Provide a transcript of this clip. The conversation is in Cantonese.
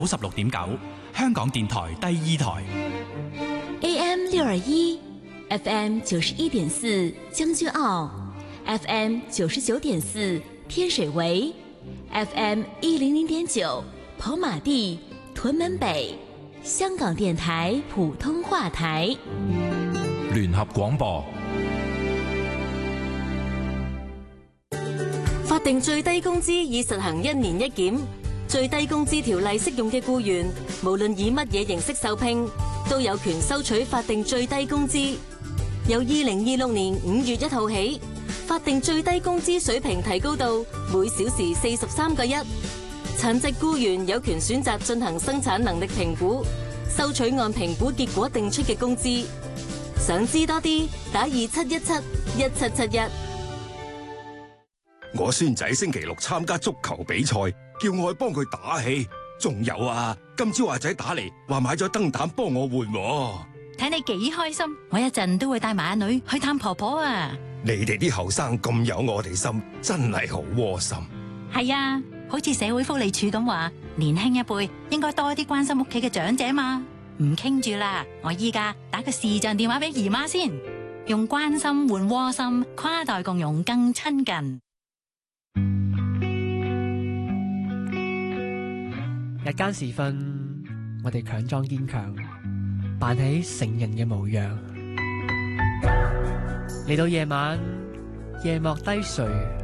96.9，香港電台第二台。 AM 621 FM 91.4將軍澳 FM 99.4天水圍 FM 100.9跑馬地屯門北，香港電台普通話台聯合廣播。 法定最低工資已實行1年1檢，最低工資條例適用嘅僱員，無論以乜嘢形式受聘，都有權收取法定最低工資。由2026年5月1號起，法定最低工資水平提高到每小時43個1。殘疾僱員有權選擇進行生產能力評估，收取按評估結果定出嘅工資。想知多啲，打27171771。 我孫仔星期六參加足球比賽，叫我去幫佢打氣。仲有啊，今朝阿仔打嚟話買咗燈膽幫我換。 睇你幾開心，我一陣都會帶埋阿女去探婆婆啊！ 你哋啲後生咁有我哋心，真係好窩心。 係啊，好似社會福利署咁話，年輕一輩應該多啲關心屋企嘅長者嘛。唔傾住啦，我依家打個視像電話俾姨媽先，用關心換窩心，跨代共融更親近。 日間時分，我哋強裝堅強，扮起成人嘅模樣。嚟到夜晚，夜幕低垂。